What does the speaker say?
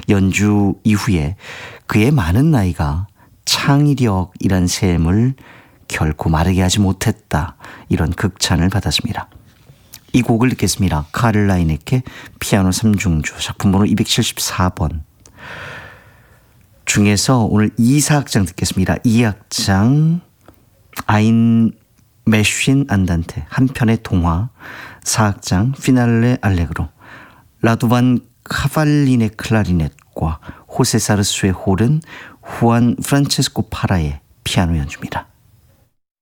연주 이후에 그의 많은 나이가 창의력이란 샘을 결코 마르게 하지 못했다. 이런 극찬을 받았습니다. 이 곡을 듣겠습니다. 카를 라이네케 피아노 3중주 작품 번호 274번 중에서 오늘 2사악장 듣겠습니다. 2악장 아인 메쉰 안단테 한편의 동화 4악장 피날레 알레그로 라도반 카발리네 클라리넷과 호세 사르스의 홀은 후안 프란체스코 파라의 피아노 연주입니다.